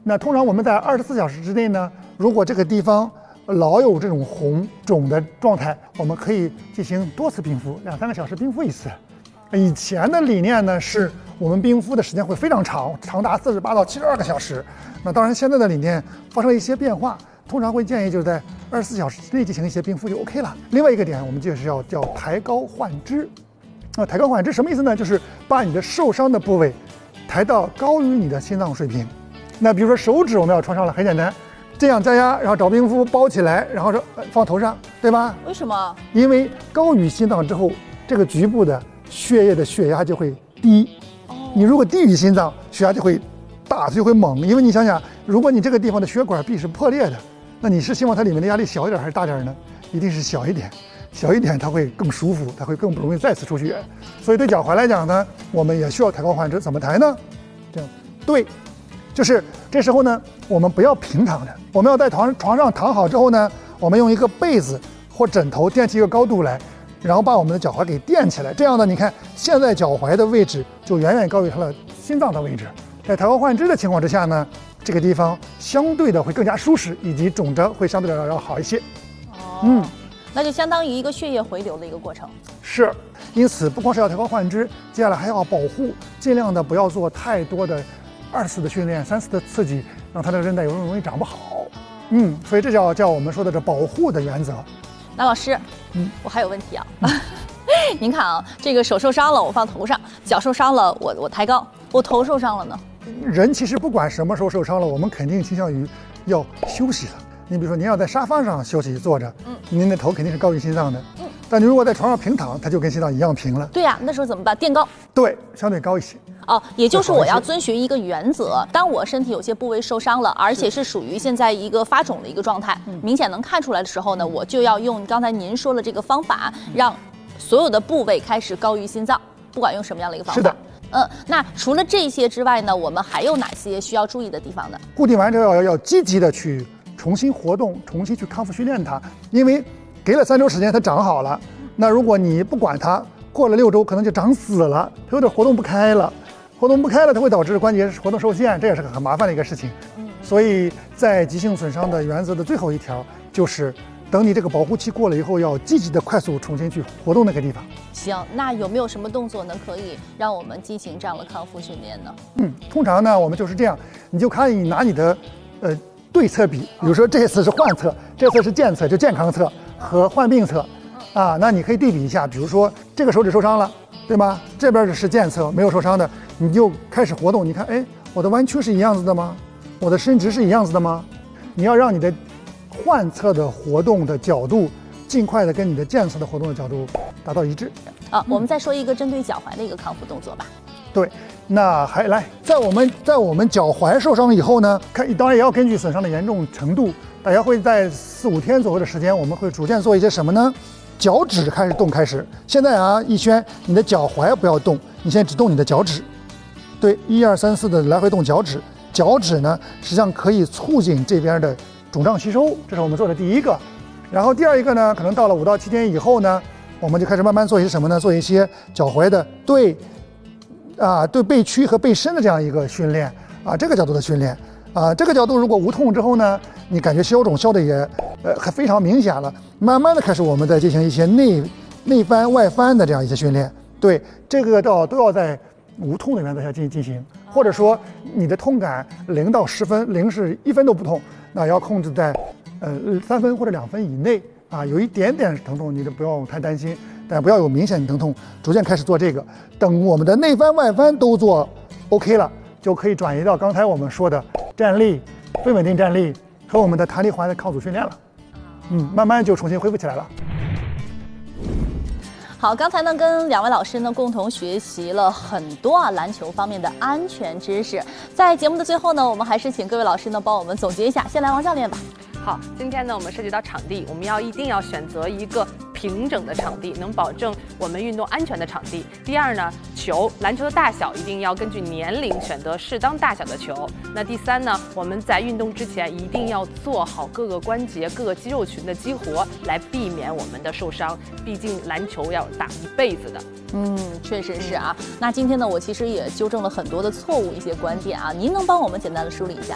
那通常我们在24小时之内呢，如果这个地方老有这种红肿的状态，我们可以进行多次冰敷，2、3个小时冰敷一次。以前的理念呢，是我们冰敷的时间会非常长，长达48到72个小时。那当然，现在的理念发生了一些变化，通常会建议就是在24小时之内进行一些冰敷就 OK 了。另外一个点，我们就是要叫抬高患肢。抬高患肢什么意思呢？就是把你的受伤的部位抬到高于你的心脏水平。那比如说手指我们要穿上了，很简单，这样加压，然后找冰敷包起来，然后放头上，对吧？ 为什么？ 因为高于心脏之后，这个局部的血液的血压就会低。你如果低于心脏，血压就会大，就会猛。因为你想想，如果你这个地方的血管壁是破裂的，那你是希望它里面的压力小一点还是大点呢？一定是小一点，小一点它会更舒服，它会更不容易再次出血。所以对脚踝来讲呢，我们也需要抬高患肢。怎么抬呢？这样，对，就是这时候呢，我们不要平躺着，我们要在床上躺好之后呢，我们用一个被子或枕头垫起一个高度来，然后把我们的脚踝给垫起来。这样呢，你看现在脚踝的位置就远远高于它的心脏的位置。在抬高患肢的情况之下呢，这个地方相对的会更加舒适，以及肿着会相对的要好一些。 那就相当于一个血液回流的一个过程。 是，因此不光是要抬高患肢，接下来还要保护，尽量的不要做太多的2次的训练、3次的刺激，让它的韧带容易长不好。所以这叫我们说的这保护的原则。 那老师，我还有问题啊。您看啊，这个手受伤了我放头上，脚受伤了我抬高，我头受伤了呢？ 人其实不管什么时候受伤了，我们肯定倾向于要休息了。你比如说，您要在沙发上休息坐着，您的头肯定是高于心脏的。但你如果在床上平躺，它就跟心脏一样平了。 对呀，那时候怎么办？垫高。 对，相对高一些。 也就是我要遵循一个原则，当我身体有些部位受伤了，而且是属于现在一个发肿的一个状态，明显能看出来的时候呢，我就要用刚才您说的这个方法，让所有的部位开始高于心脏，不管用什么样的一个方法。 是的。 那除了这些之外呢，我们还有哪些需要注意的地方呢？ 固定完之后要积极的去重新活动，重新去康复训练它，因为给了3周时间它长好了。那如果你不管它，过了6周可能就长死了，它有点活动不开了，它会导致关节活动受限，这也是个很麻烦的一个事情。所以在急性损伤的原则的最后一条就是，等你这个保护期过了以后，要积极的快速重新去活动那个地方。 行，那有没有什么动作呢，可以让我们进行这样的康复训练呢？ 通常呢，我们就是这样，你就看你拿你的对侧比，比如说这次是患侧，这次是健侧，就健康侧和患病侧。那你可以对比一下，比如说这个手指受伤了，对吗？这边是健侧，没有受伤的，你就开始活动。你看，我的弯曲是一样子的吗？我的伸直是一样子的吗？你要让你的患侧的活动的角度尽快的跟你的健侧的活动的角度达到一致。 我们再说一个针对脚踝的一个康复动作吧。 对，那还来，在我们脚踝受伤以后呢，当然也要根据损伤的严重程度，大家会在4、5天左右的时间，我们会逐渐做一些什么呢？脚趾开始。现在逸轩，你的脚踝不要动，你现在只动你的脚趾。对，1、2、3、4的来回动脚趾。脚趾呢，实际上可以促进这边的肿胀吸收，这是我们做的第一个。然后第二一个呢，可能到了5到7天以后呢，我们就开始慢慢做一些什么呢？做一些脚踝的对背屈和背伸的这样一个训练这个角度的训练这个角度如果无痛之后呢，你感觉消肿消的也还非常明显了，慢慢的开始我们再进行一些内翻外翻的这样一些训练。对，这个都要在无痛的原则下进行，或者说你的痛感0到10分，0是1分都不痛，那要控制在3分或者2分以内有一点点疼痛，你就不要太担心，但不要有明显的疼痛，逐渐开始做这个。等我们的内翻外翻都做 OK 了，就可以转移到刚才我们说的站立、非稳定站立和我们的弹力环的抗阻训练了。慢慢就重新恢复起来了。 好，刚才呢跟2位老师呢共同学习了很多篮球方面的安全知识。在节目的最后呢，我们还是请各位老师呢帮我们总结一下。先来王教练吧。 好，今天呢我们涉及到场地，我们一定要选择一个平整的场地，能保证我们运动安全的场地。第二呢，篮球的大小一定要根据年龄选择适当大小的球。那第三呢，我们在运动之前一定要做好各个关节、各个肌肉群的激活，来避免我们的受伤。毕竟篮球要打一辈子的。 确实是那今天呢，我其实也纠正了很多的错误一些观点您能帮我们简单的梳理一下？